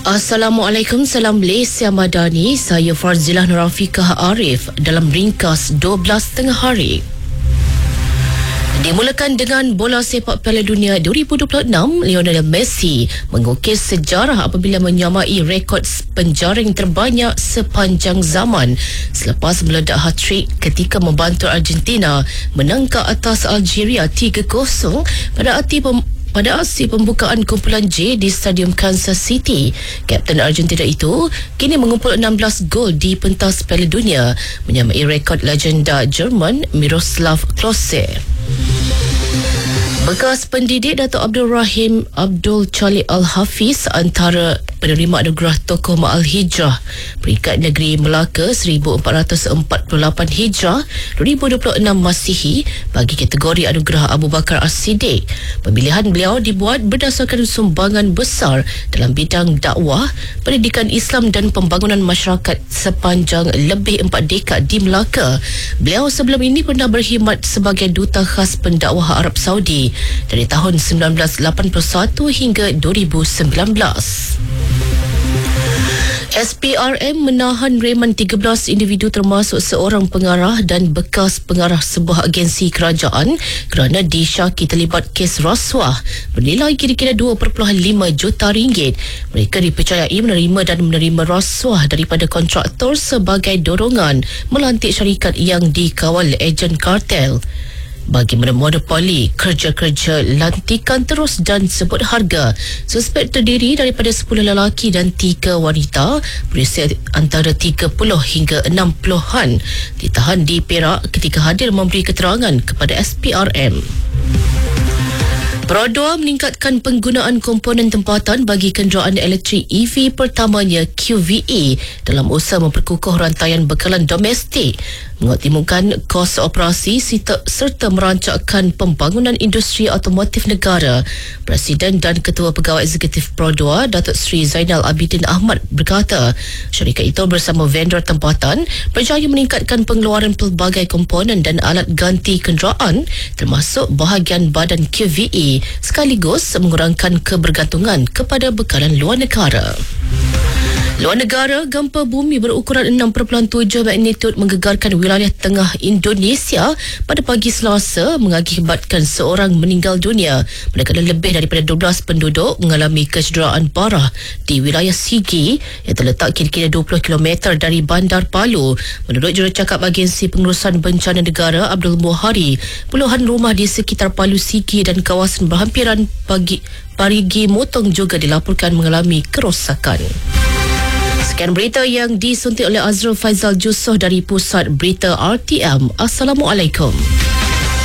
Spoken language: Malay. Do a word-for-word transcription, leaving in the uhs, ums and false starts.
Assalamualaikum, salam Malaysia Madani. Saya Farzilah Nurafiqah Arif dalam ringkas dua belas tengah hari. Dimulakan dengan bola sepak Piala Dunia dua ribu dua puluh enam, Lionel Messi mengukis sejarah apabila menyamai rekod penjaring terbanyak sepanjang zaman selepas meledak hat-trick ketika membantu Argentina menang ke atas Algeria tiga kosong pada akhir pem- Pada aksi pembukaan kumpulan J di Stadium Kansas City. Kapten Argentina itu kini mengumpul enam belas gol di pentas Piala Dunia, menyamai rekod legenda Jerman Miroslav Klose. Bekas pendidik Datuk Abdul Rahim Abdul Charlie Al-Hafiz antara penerima anugerah Tokoh Ma'al Hijrah Peringkat Negeri Melaka seribu empat ratus empat puluh lapan Hijrah dua ribu dua puluh enam Masihi bagi kategori anugerah Abu Bakar As-Siddiq. Pemilihan beliau dibuat berdasarkan sumbangan besar dalam bidang dakwah, pendidikan Islam dan pembangunan masyarakat sepanjang lebih empat dekad di Melaka. Beliau sebelum ini pernah berkhidmat sebagai duta khas pendakwah Arab Saudi dari tahun sembilan belas lapan puluh satu hingga dua ribu sembilan belas. S P R M menahan reman tiga belas individu termasuk seorang pengarah dan bekas pengarah sebuah agensi kerajaan kerana disyaki terlibat kes rasuah bernilai kira-kira dua perpuluhan lima juta ringgit. Mereka dipercayai menerima dan menerima rasuah daripada kontraktor sebagai dorongan melantik syarikat yang dikawal ejen kartel. Bagi memonopoli kerja-kerja lantikan terus dan sebut harga, suspek terdiri daripada sepuluh lelaki dan tiga wanita berusia antara tiga puluh hingga enam puluhan ditahan di Perak ketika hadir memberi keterangan kepada S P R M. Perodua meningkatkan penggunaan komponen tempatan bagi kenderaan elektrik E V pertamanya Q V E dalam usaha memperkukuh rantaian bekalan domestik, mengoptimumkan kos operasi serta merancangkan pembangunan industri otomotif negara. Presiden dan Ketua Pegawai Eksekutif Perodua, Datuk Seri Zainal Abidin Ahmad berkata, syarikat itu bersama vendor tempatan berjaya meningkatkan pengeluaran pelbagai komponen dan alat ganti kenderaan termasuk bahagian badan Q V E sekaligus mengurangkan kebergantungan kepada bekalan luar negara. Luar negara, gempa bumi berukuran enam perpuluhan tujuh magnitud menggegarkan wilayah tengah Indonesia pada pagi Selasa mengakibatkan seorang meninggal dunia, manakala lebih daripada dua belas penduduk mengalami kecederaan parah di wilayah Sigi yang terletak kira-kira dua puluh kilometer dari Bandar Palu. Menurut jurucakap Agensi Pengurusan Bencana Negara Abdul Muhari, puluhan rumah di sekitar Palu Sigi dan kawasan berhampiran pagi Parigi Motong juga dilaporkan mengalami kerosakan. Sekian berita yang disuntik oleh Azrul Faizal Jusoh dari Pusat Berita R T M. Assalamualaikum.